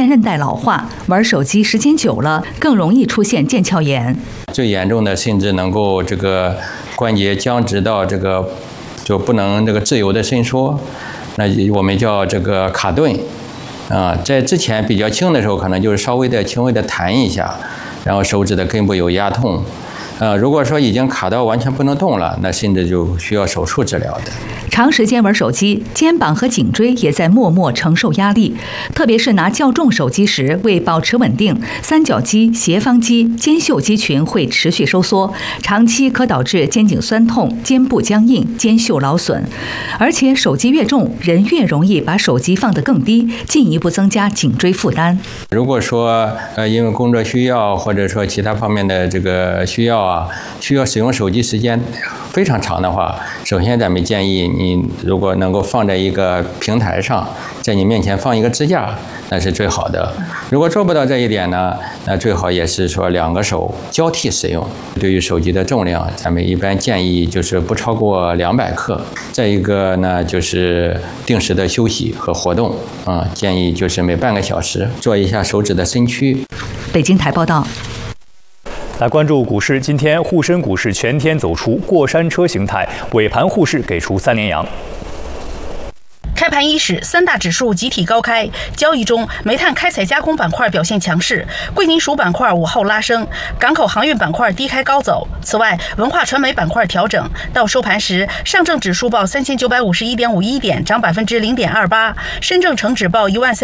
韧带老化，玩手机时间久了更容易出现腱鞘炎。 最严重的甚至能够这个关节僵直到这个就不能这个自由的伸缩，那我们叫这个卡顿。在之前比较轻的时候，可能就是稍微的轻微的弹一下，然后手指的根部有压痛。如果说已经卡到完全不能动了，那甚至就需要手术治疗的。 长时间玩手机，肩膀和颈椎也在默默承受压力，特别是拿较重手机时，为保持稳定，三角肌、斜方肌、肩袖肌群会持续收缩，长期可导致肩颈酸痛、肩部僵硬、肩袖劳损。而且手机越重，人越容易把手机放得更低，进一步增加颈椎负担。 如果说因为工作需要或者说其他方面的这个需要需要使用手机时间非常长的话，首先咱们建议你如果能够放在一个平台上，在你面前放一个支架，那是最好的。如果做不到这一点呢，那最好也是说两个手交替使用。对于手机的重量，咱们一般建议就是不超过200克。再一个呢，就是定时的休息和活动建议就是每半个小时做一下手指的伸屈。 北京台报道。 来关注股市，今天沪深股市全天走出过山车形态，尾盘沪市给出3连阳。 开盘伊始，三大指数集体高开。交易中，煤炭开采加工板块表现强势，贵金属板块午后拉升，港口航运板块低开高走。此外，文化传媒板块调整。到收盘时，上证指数报3951.51点，涨0.28%；深证成指报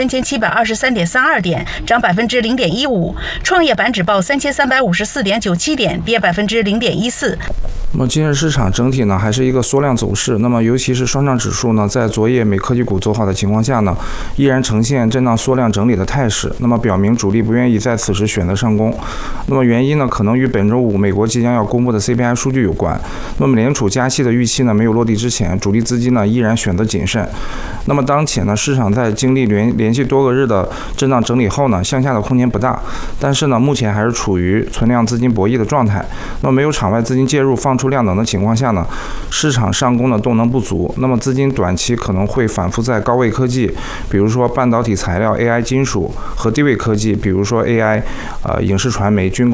13723.32点，涨0.15%；创业板指报3354.97点，跌0.14%。 那么今日市场整体呢还是一个缩量走势，那么尤其是上证指数呢，在昨夜美科技股走好的情况下呢，依然呈现震荡缩量整理的态势，那么表明主力不愿意在此时选择上攻。那么原因呢，可能与本周五美国即将要公布的 CPI 数据有关。那么联储加息的预期呢没有落地之前，主力资金呢依然选择谨慎。那么当前呢，市场在经历连续多个日的震荡整理后呢，向下的空间不大，但是呢，目前还是处于存量资金博弈的状态。那么没有场外资金介入放出量能的情况下呢，市场上攻的动能不足，那么资金短期可能会反复在高位科技，比如说半导体材料、AI 金属和低位科技，比如说 AI、影视传媒、军工。